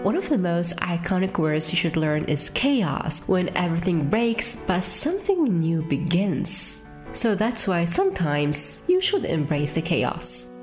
one of the most iconic words you should learn is chaos, when everything breaks but something new begins. So that's why sometimes you should embrace the chaos.